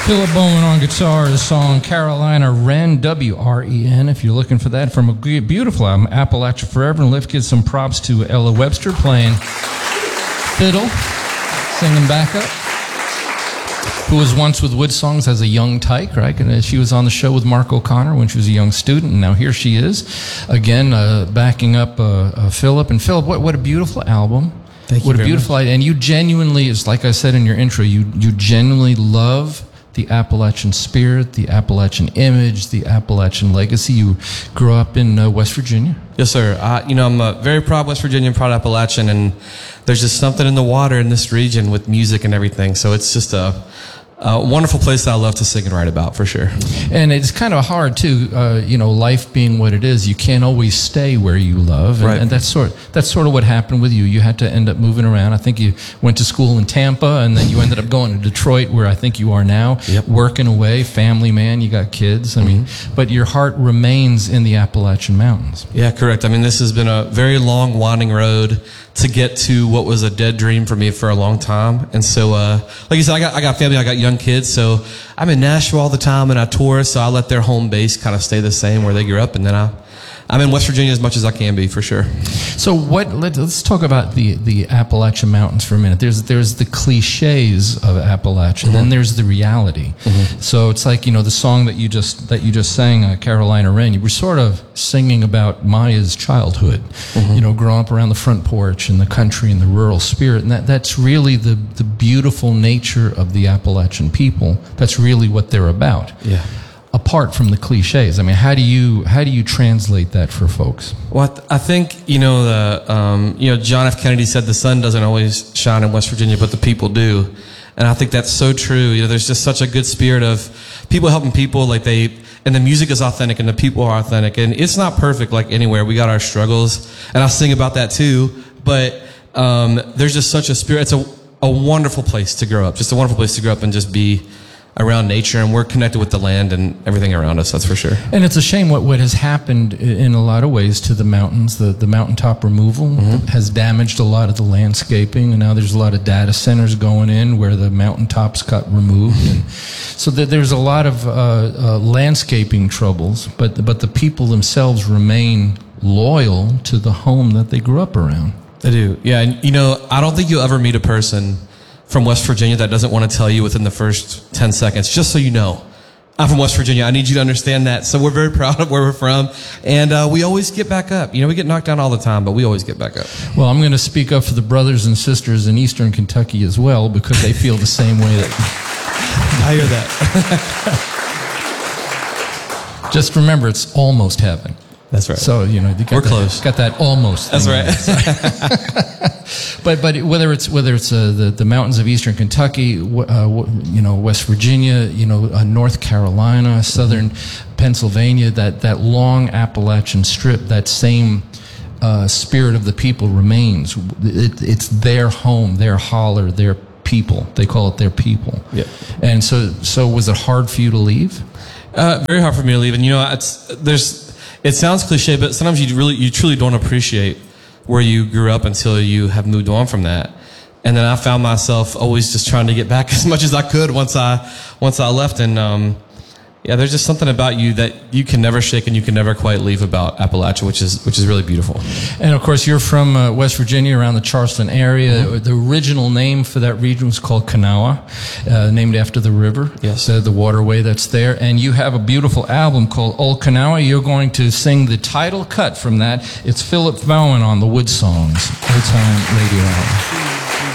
Philip Bowman on guitar, the song Carolina Wren, W-R-E-N, if you're looking for that, from a beautiful album, Appalachia Forever. And let's give some props to Ella Webster playing fiddle, singing backup, who was once with Wood Songs as a young tyke, right? And she was on the show with Mark O'Connor when she was a young student, and now here she is, again, backing up Philip. And Philip, what a beautiful album. Thank you. What a beautiful idea. And you genuinely, it's like I said in your intro, you genuinely love the Appalachian spirit, the Appalachian image, the Appalachian legacy. You grew up in West Virginia. Yes, sir. I'm a very proud West Virginian, proud Appalachian, and there's just something in the water in this region with music and everything. So it's just a wonderful place that I love to sing and write about, for sure. And it's kind of hard too, life being what it is. You can't always stay where you love, and, right. and that's sort of what happened with you. You had to end up moving around. I think you went to school in Tampa, and then you ended up going to Detroit, where I think you are now, yep. Working away, family man. You got kids. I mean, but your heart remains in the Appalachian Mountains. Yeah, correct. I mean, this has been a very long, winding road to get to what was a dead dream for me for a long time. And so, like you said, I got family, I got young kids, so I'm in Nashville all the time, and I tour, so I let their home base kind of stay the same where they grew up, and then I'm in West Virginia as much as I can be, for sure. So let's talk about the Appalachian Mountains for a minute. There's the cliches of Appalachia, then there's the reality. So it's like, the song that you just sang, Carolina Wren, you were sort of singing about Maya's childhood, growing up around the front porch in the country and the rural spirit, and that's really the beautiful nature of the Appalachian people. That's really what they're about. Yeah. Apart from the cliches, I mean, how do you translate that for folks? Well, I think John F. Kennedy said the sun doesn't always shine in West Virginia, but the people do, and I think that's so true. There's just such a good spirit of people helping people, and the music is authentic, and the people are authentic, and it's not perfect like anywhere. We got our struggles, and I sing about that too. But there's just such a spirit. It's a wonderful place to grow up, just a wonderful place to grow up and just be around nature, and we're connected with the land and everything around us, that's for sure. And it's a shame what has happened in a lot of ways to the mountains. The mountaintop removal has damaged a lot of the landscaping, and now there's a lot of data centers going in where the mountaintops got removed. And so there's a lot of landscaping troubles, but the people themselves remain loyal to the home that they grew up around. They do, yeah. And I don't think you'll ever meet a person from West Virginia that doesn't want to tell you within the first 10 seconds, just so you know, I'm from West Virginia. I need you to understand that. So we're very proud of where we're from, and we always get back up. We get knocked down all the time, but we always get back up. Well, I'm going to speak up for the brothers and sisters in Eastern Kentucky as well, because they feel the same way that I hear that. Just remember, it's almost heaven. That's right. So, we're close. Got that almost thing. That's right. But whether it's the mountains of Eastern Kentucky, West Virginia, North Carolina, southern Pennsylvania, that long Appalachian strip, that same spirit of the people remains. It's their home, their holler, their people. They call it their people. Yep. And so was it hard for you to leave? Very hard for me to leave. And it sounds cliche, but sometimes you truly don't appreciate where you grew up until you have moved on from that. And then I found myself always just trying to get back as much as I could once I left. And there's just something about you that you can never shake and you can never quite leave about Appalachia, which is really beautiful. And of course, you're from West Virginia, around the Charleston area. The original name for that region was called Kanawha, named after the river, yes, the waterway that's there. And you have a beautiful album called Old Kanawha. You're going to sing the title cut from that. It's Philip Bowen on the Wood Songs, Old Time Radio Hour.